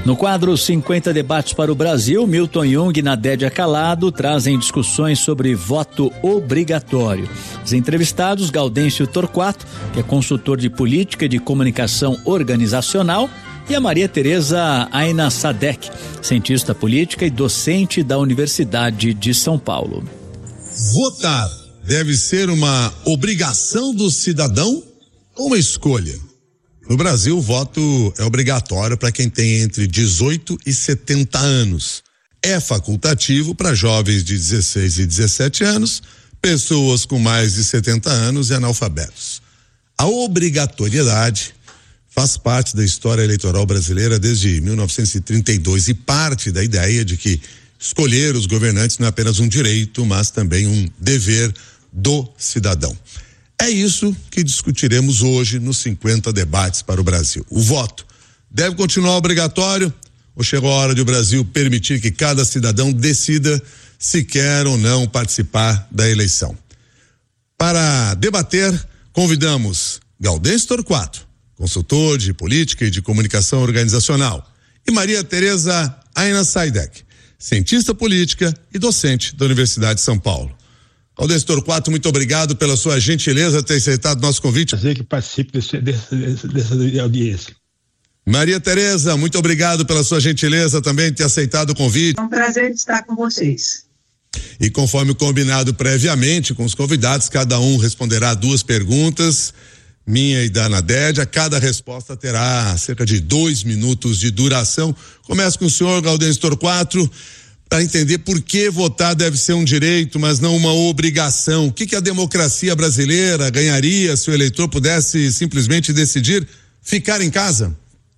No quadro 50 Debates para o Brasil, Milton Jung e Nadédia Calado trazem discussões sobre voto obrigatório. Os entrevistados, Gaudêncio Torquato, que é consultor de política e de comunicação organizacional, e a Maria Tereza Aina Sadek, cientista política e docente da Universidade de São Paulo. Votar deve ser uma obrigação do cidadão ou uma escolha? No Brasil, o voto é obrigatório para quem tem entre 18 e 70 anos. É facultativo para jovens de 16 e 17 anos, pessoas com mais de 70 anos e analfabetos. A obrigatoriedade faz parte da história eleitoral brasileira desde 1932 e parte da ideia de que escolher os governantes não é apenas um direito, mas também um dever do cidadão. É isso que discutiremos hoje nos 50 Debates para o Brasil. O voto deve continuar obrigatório ou chegou a hora de o Brasil permitir que cada cidadão decida se quer ou não participar da eleição? Para debater, convidamos Gaudêncio Torquato, consultor de política e de comunicação organizacional, e Maria Tereza Aina Sadek, cientista política e docente da Universidade de São Paulo. Gaudêncio Torquato, muito obrigado pela sua gentileza de ter aceitado nosso convite. Prazer que participe dessa audiência. Maria Tereza, muito obrigado pela sua gentileza também de ter aceitado o convite. É um prazer estar com vocês. E conforme combinado previamente com os convidados, cada um responderá 2 perguntas, minha e da Nadédia. Cada resposta terá cerca de 2 minutos de duração. Começo com o senhor, Gaudêncio Torquato, para entender por que votar deve ser um direito, mas não uma obrigação. O que a democracia brasileira ganharia se o eleitor pudesse simplesmente decidir ficar em casa?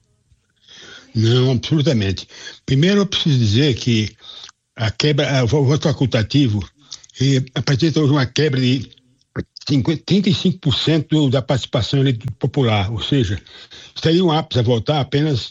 Não, absolutamente. Primeiro eu preciso dizer que o voto facultativo apresenta hoje uma quebra de 35% da participação popular, ou seja, estariam aptos a votar apenas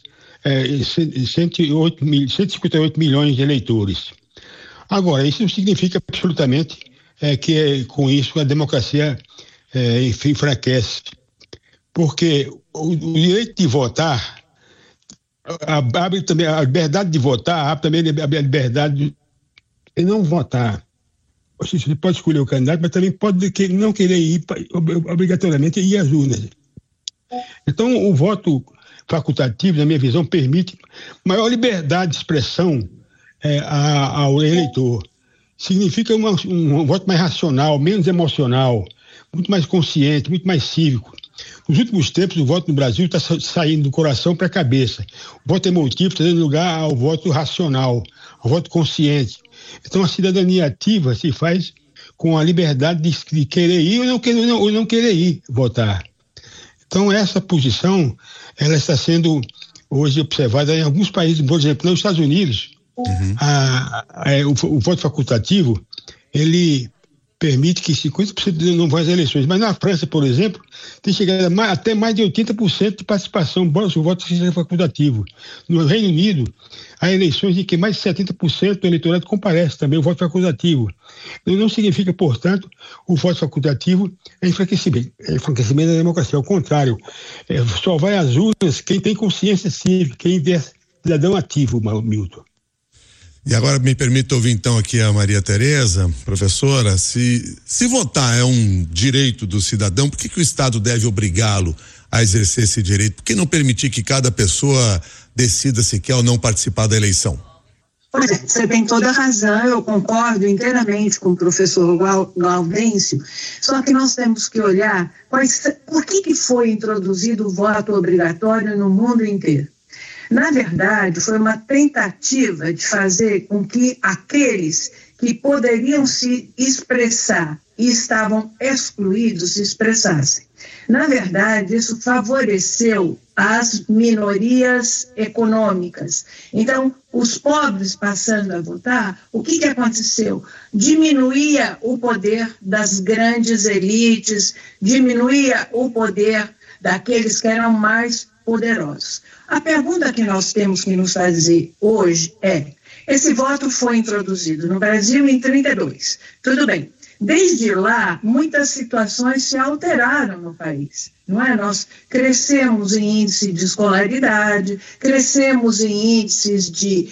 158 milhões de eleitores. Agora, isso não significa absolutamente que com isso a democracia enfraquece, porque o direito de votar abre também a liberdade de votar, abre também a liberdade de não votar. Você pode escolher o candidato, mas também pode não querer ir obrigatoriamente ir às urnas. Então, o voto facultativo, na minha visão, permite maior liberdade de expressão ao eleitor. Significa um voto mais racional, menos emocional, muito mais consciente, muito mais cívico. Nos últimos tempos, o voto no Brasil está saindo do coração para a cabeça. O voto emotivo está dando lugar ao voto racional, ao voto consciente. Então, a cidadania ativa se faz com a liberdade de querer ir ou não querer ir votar. Então, essa posição, ela está sendo hoje observada em alguns países, por exemplo, nos Estados Unidos, o voto facultativo, ele permite que 50% não vão às eleições. Mas na França, por exemplo, tem chegado até mais de 80% de participação, embora o voto seja facultativo. No Reino Unido, há eleições em que mais de 70% do eleitorado comparece também o voto facultativo. Não significa, portanto, o voto facultativo é enfraquecimento da democracia. Ao contrário, só vai às urnas quem tem consciência cívica, quem é cidadão ativo, Milton. E agora me permita ouvir então aqui a Maria Tereza, professora, se votar é um direito do cidadão, por que o Estado deve obrigá-lo a exercer esse direito? Por que não permitir que cada pessoa decida se quer ou não participar da eleição? Pois é, você tem toda a razão, eu concordo inteiramente com o professor Gaudêncio, só que nós temos que olhar por que foi introduzido o voto obrigatório no mundo inteiro. Na verdade, foi uma tentativa de fazer com que aqueles que poderiam se expressar e estavam excluídos se expressassem. Na verdade, isso favoreceu as minorias econômicas. Então, os pobres passando a votar, o que aconteceu? Diminuía o poder das grandes elites, diminuía o poder daqueles que eram mais poderosos. A pergunta que nós temos que nos fazer hoje é: Esse voto foi introduzido no Brasil em 1932. Tudo bem. Desde lá, muitas situações se alteraram no país, não é? Nós crescemos em índice de escolaridade, crescemos em índices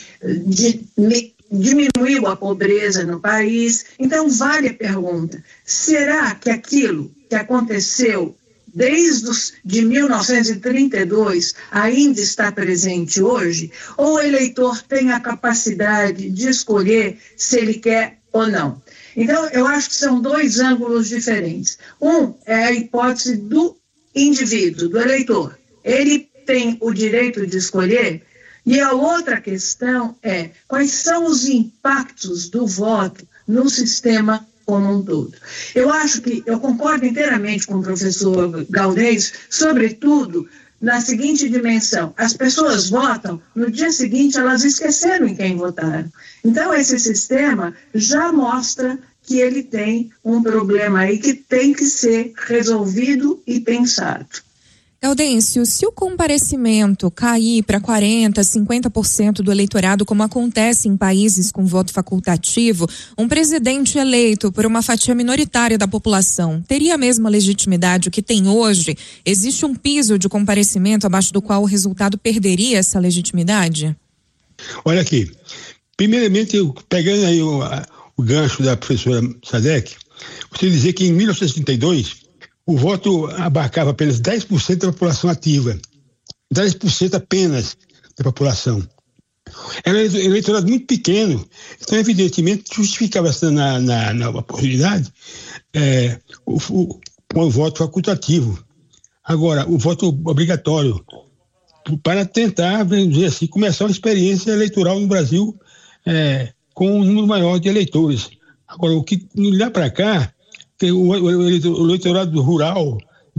diminuiu a pobreza no país. Então, vale a pergunta, será que aquilo que aconteceu de 1932 ainda está presente hoje? Ou o eleitor tem a capacidade de escolher se ele quer ou não? Então, eu acho que são dois ângulos diferentes. Um é a hipótese do indivíduo, do eleitor. Ele tem o direito de escolher. E a outra questão é quais são os impactos do voto no sistema como um todo. Eu concordo inteiramente com o professor Gaudêncio, sobretudo na seguinte dimensão: as pessoas votam, no dia seguinte elas esqueceram em quem votaram. Então esse sistema já mostra que ele tem um problema aí que tem que ser resolvido e pensado. Gaudêncio, se o comparecimento cair para 40%, 50% do eleitorado, como acontece em países com voto facultativo, um presidente eleito por uma fatia minoritária da população teria a mesma legitimidade que tem hoje? Existe um piso de comparecimento abaixo do qual o resultado perderia essa legitimidade? Olha aqui, primeiramente, pegando aí o gancho da professora Sadek, você dizer que em 1932 o voto abarcava apenas 10% da população ativa, 10% apenas da população. Era um eleitorado muito pequeno, então evidentemente justificava-se na oportunidade com o voto facultativo. Agora, o voto obrigatório, para tentar, vamos dizer assim, começar uma experiência eleitoral no Brasil com um número maior de eleitores. Agora, o que lá para cá, o eleitorado rural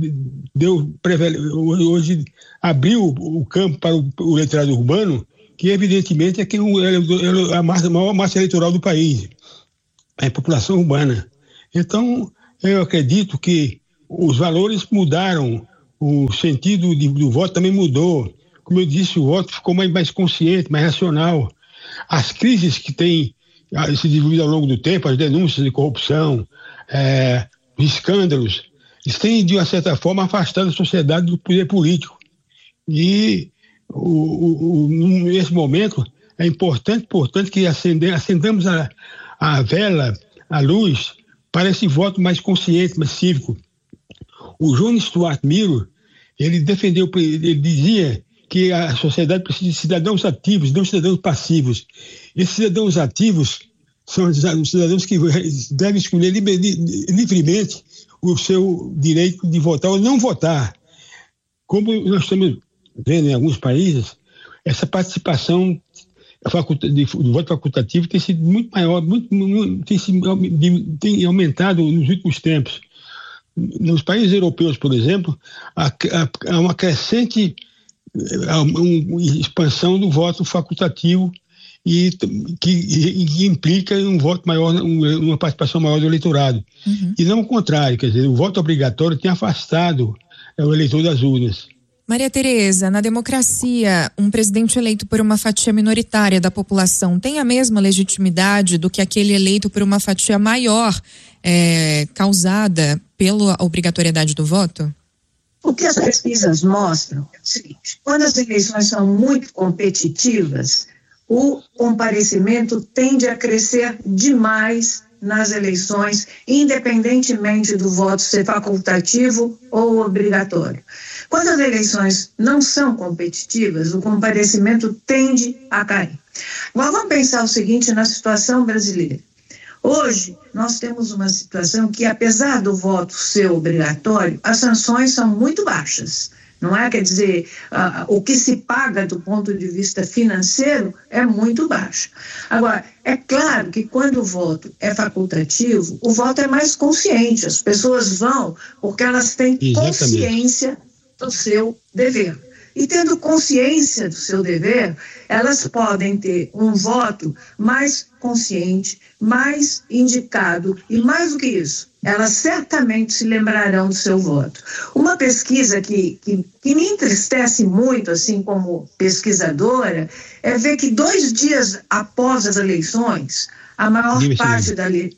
hoje abriu o campo para o eleitorado urbano, que evidentemente é a maior massa eleitoral do país, é a população urbana. Então, eu acredito que os valores mudaram, o sentido do voto também mudou. Como eu disse, o voto ficou mais consciente, mais racional. As crises que têm se desenvolvido ao longo do tempo, as denúncias de corrupção, escândalos, eles têm, de uma certa forma, afastado a sociedade do poder político. E, nesse momento, é importante que acendamos a vela, a luz, para esse voto mais consciente, mais cívico. O John Stuart Mill, ele dizia que a sociedade precisa de cidadãos ativos, não cidadãos passivos. Esses cidadãos ativos são os cidadãos que devem escolher livremente o seu direito de votar ou não votar. Como nós estamos vendo em alguns países, essa participação do voto facultativo tem sido muito maior, tem aumentado nos últimos tempos. Nos países europeus, por exemplo, há uma crescente expansão do voto facultativo e que implica um voto maior, uma participação maior do eleitorado. Uhum. E não o contrário, quer dizer, o voto obrigatório tem afastado o eleitor das urnas. Maria Tereza, na democracia, um presidente eleito por uma fatia minoritária da população tem a mesma legitimidade do que aquele eleito por uma fatia maior, causada pela obrigatoriedade do voto? O que as pesquisas mostram é o seguinte: quando as eleições são muito competitivas, o comparecimento tende a crescer demais nas eleições, independentemente do voto ser facultativo ou obrigatório. Quando as eleições não são competitivas, o comparecimento tende a cair. Agora vamos pensar o seguinte na situação brasileira. Hoje, nós temos uma situação que, apesar do voto ser obrigatório, as sanções são muito baixas. Não é? Quer dizer, o que se paga do ponto de vista financeiro é muito baixo. Agora, é claro que quando o voto é facultativo, o voto é mais consciente. As pessoas vão porque elas têm consciência do seu dever. E tendo consciência do seu dever, elas podem ter um voto mais consciente, mais indicado e mais do que isso, elas certamente se lembrarão do seu voto. Uma pesquisa que me entristece muito, assim como pesquisadora, é ver que 2 dias após as eleições, a maior parte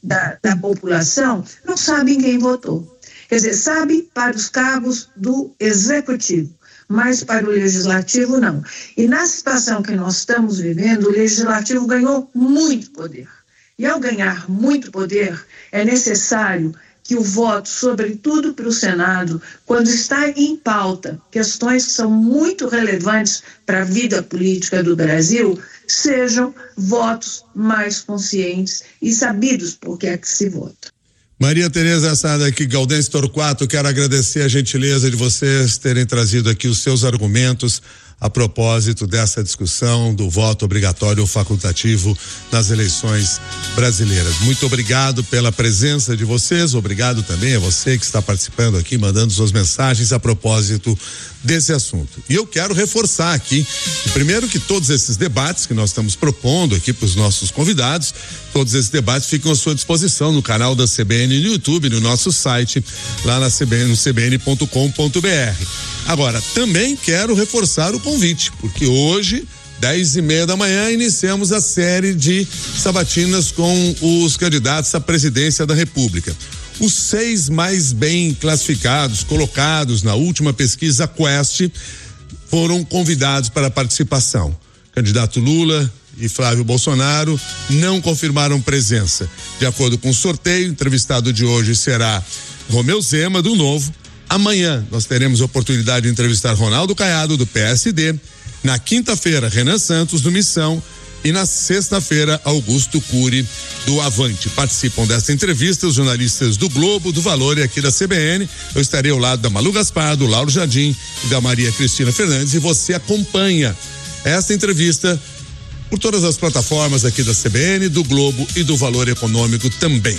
da população não sabe em quem votou. Quer dizer, sabe para os cargos do executivo, mas para o legislativo não. E na situação que nós estamos vivendo, o legislativo ganhou muito poder. E ao ganhar muito poder, é necessário que o voto, sobretudo para o Senado, quando está em pauta questões que são muito relevantes para a vida política do Brasil, sejam votos mais conscientes e sabidos por que é que se vota. Maria Tereza Assada aqui, Gaudêncio Torquato, quero agradecer a gentileza de vocês terem trazido aqui os seus argumentos a propósito dessa discussão do voto obrigatório ou facultativo nas eleições brasileiras. Muito obrigado pela presença de vocês, obrigado também a você que está participando aqui, mandando suas mensagens a propósito desse assunto. E eu quero reforçar aqui, primeiro, que todos esses debates que nós estamos propondo aqui para os nossos convidados, todos esses debates ficam à sua disposição no canal da CBN no YouTube, no nosso site, lá na CBN, no cbn.com.br. Agora, também quero reforçar o convite, porque hoje, 10:30 da manhã, iniciamos a série de sabatinas com os candidatos à presidência da República. Os 6 mais bem classificados, colocados na última pesquisa Quest, foram convidados para a participação. Candidato Lula e Flávio Bolsonaro não confirmaram presença. De acordo com o sorteio, o entrevistado de hoje será Romeu Zema, do Novo. Amanhã nós teremos a oportunidade de entrevistar Ronaldo Caiado, do PSD. Na quinta-feira, Renan Santos, do Missão. E na sexta-feira, Augusto Cury, do Avante. Participam desta entrevista os jornalistas do Globo, do Valor e aqui da CBN. Eu estarei ao lado da Malu Gaspar, do Lauro Jardim e da Maria Cristina Fernandes, e você acompanha esta entrevista por todas as plataformas aqui da CBN, do Globo e do Valor Econômico também.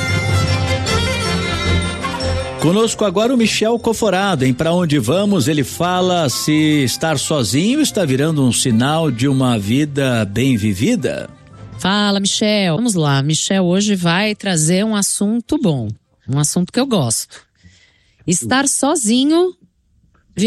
Conosco agora o Michel Coforado, em Pra Onde Vamos. Ele fala se estar sozinho está virando um sinal de uma vida bem vivida. Fala, Michel. Vamos lá, Michel hoje vai trazer um assunto bom, um assunto que eu gosto. Estar sozinho